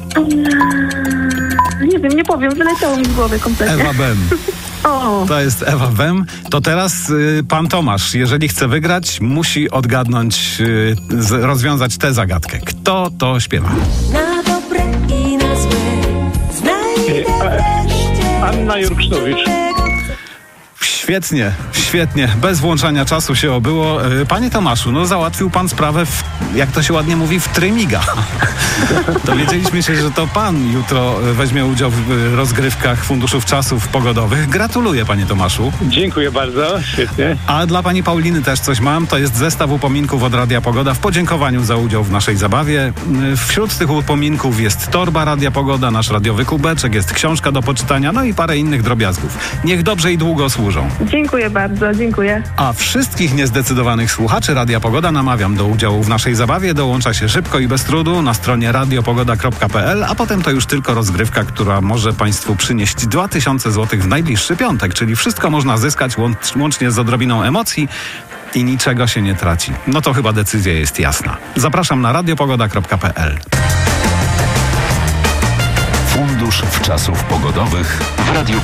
Nie wiem, nie powiem, wyleciało mi z głowy kompletnie. Ewa Bem. O, To jest Ewa Bem. To teraz pan Tomasz, jeżeli chce wygrać, musi odgadnąć, rozwiązać tę zagadkę. Kto to śpiewa? Na dobre i na złe znajdę wreszcie Anna Jurksztowicz. Świetnie, świetnie. Bez włączania czasu się obyło. Panie Tomaszu, no załatwił pan sprawę, jak to się ładnie mówi, w trymiga. Dowiedzieliśmy się, że to pan jutro weźmie udział w rozgrywkach Funduszów Czasów Pogodowych. Gratuluję, panie Tomaszu. Dziękuję bardzo, świetnie. A dla pani Pauliny też coś mam. To jest zestaw upominków od Radia Pogoda w podziękowaniu za udział w naszej zabawie. Wśród tych upominków jest torba Radia Pogoda, nasz radiowy kubeczek, jest książka do poczytania, no i parę innych drobiazgów. Niech dobrze i długo służą. dziękuję bardzo, dziękuję. A wszystkich niezdecydowanych słuchaczy Radia Pogoda namawiam do udziału w naszej zabawie. Dołącza się szybko i bez trudu na stronie radiopogoda.pl, a potem to już tylko rozgrywka, która może państwu przynieść 2000 zł w najbliższy piątek, czyli wszystko można zyskać łącznie z odrobiną emocji i niczego się nie traci. No to chyba decyzja jest jasna. Zapraszam na radiopogoda.pl. Fundusz Czasów Pogodowych w Radiu